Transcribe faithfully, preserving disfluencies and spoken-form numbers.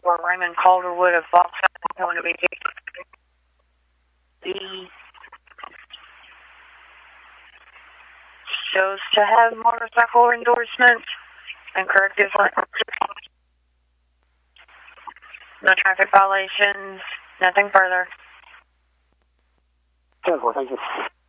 or Raymond Calderwood of Vauxhall going to be D. Shows to have motorcycle endorsements and corrective. No traffic violations, nothing further. ten four, thank you.